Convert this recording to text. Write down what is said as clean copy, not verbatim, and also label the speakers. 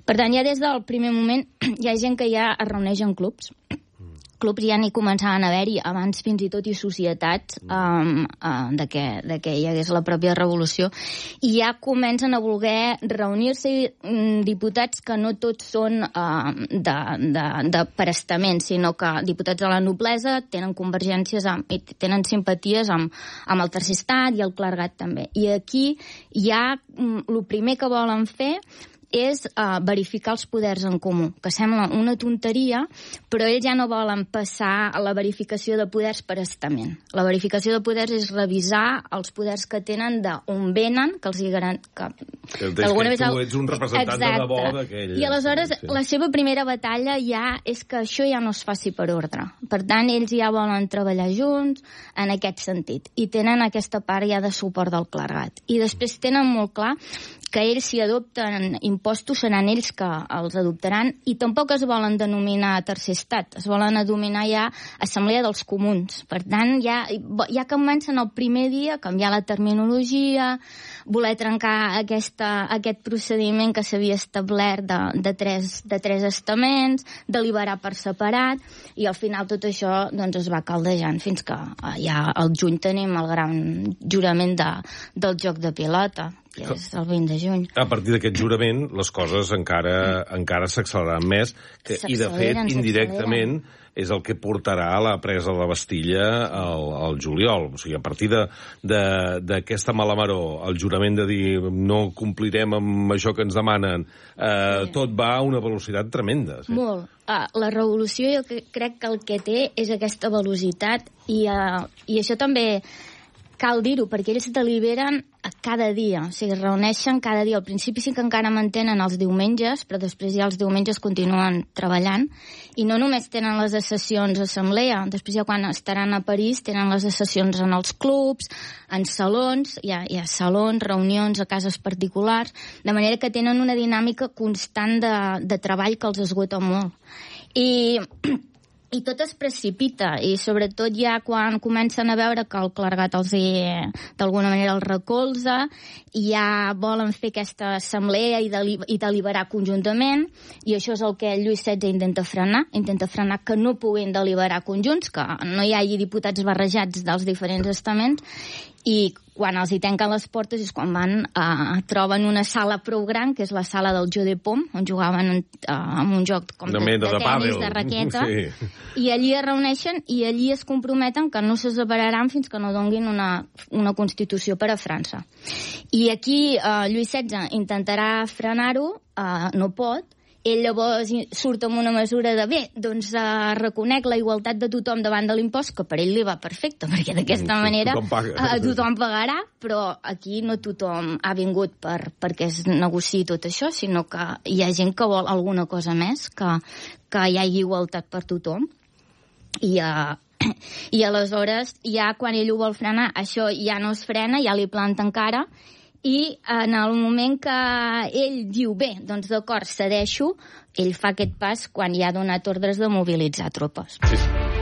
Speaker 1: Per tant, ja des del primer moment hi ha gent que ja es reuneix en clubs. Clubs ja n'hi començaven a haver-hi abans fins i tot i societats de que hi hagués la pròpia revolució, i ja comencen a voler reunir-se diputats que no tots són de per estament, sinó que diputats de la noblesa tenen convergències i tenen simpaties amb el tercer estat i el clergat també. I aquí ja el primer que volen fer és verificar els poders en comú, que sembla una tonteria, però ells ja no volen passar a la verificació de poders per estament. La verificació de poders és revisar els poders que tenen d'on venen, que els
Speaker 2: que tu ets un representant de debò d'aquell...
Speaker 1: I aleshores la seva primera batalla ja és que això ja no es faci per ordre. Per tant, ells ja volen treballar junts en aquest sentit, i tenen aquesta part ja de suport del clergat. I després tenen molt clar que ells, si adopten impostos, seran ells que els adoptaran, i tampoc es volen denominar tercer estat, es volen denominar ja Assemblea dels Comuns. Per tant, ja comencen el primer dia a canviar la terminologia, voler trencar aquest procediment que s'havia establert de tres estaments, deliberar per separat, i al final tot això doncs, es va caldejant fins que ja al juny tenim el gran jurament del joc de pilota, que és el 20 de juny.
Speaker 2: A partir d'aquest jurament, les coses encara s'acceleraran més, i de fet, indirectament, és el que portarà a la presa de la Bastilla al juliol. O sigui, a partir d'aquesta mala maror, el jurament de dir no complirem amb això que ens demanen, tot va a una velocitat tremenda. Sí?
Speaker 1: Molt. La revolució jo crec que el que té és aquesta velocitat, i això també cal dir-ho, perquè ells deliberen cada dia, o sigui, es reuneixen cada dia. Al principi sí que encara mantenen els diumenges, però després ja els diumenges continuen treballant, i no només tenen les sessions d'assemblea, després ja quan estaran a París tenen les sessions en els clubs, en salons, hi ha salons, reunions a cases particulars, de manera que tenen una dinàmica constant de treball que els esgota molt. I tot es precipita, i sobretot ja quan comencen a veure que el clergat d'alguna manera els recolza, i ja volen fer aquesta assemblea i deliberar conjuntament, i això és el que Lluís XVI intenta frenar que no puguin deliberar conjunts, que no hi hagi diputats barrejats dels diferents estaments, i quan els hi tanquen les portes és quan troben una sala prou gran, que és la sala del Jeu de Paume, on jugaven amb un joc com de tenis, de raqueta, sí. I allí es reuneixen i allí es comprometen que no se separaran fins que no donguin una Constitució per a França. I aquí Lluís XVI intentarà frenar-ho, no pot. Ell llavors surt amb una mesura de reconec la igualtat de tothom davant de l'impost, que per ell li va perfecte, perquè d'aquesta manera tothom pagarà, però aquí no tothom ha vingut perquè es negociï tot això, sinó que hi ha gent que vol alguna cosa més, que hi hagi igualtat per tothom. I aleshores, ja quan ell ho vol frenar, això ja no es frena, ja li planten cara, i en el moment que ell diu, bé, doncs d'acord, cedeixo, ell fa aquest pas quan ja ha donat ordres de mobilitzar tropes.
Speaker 2: Sí.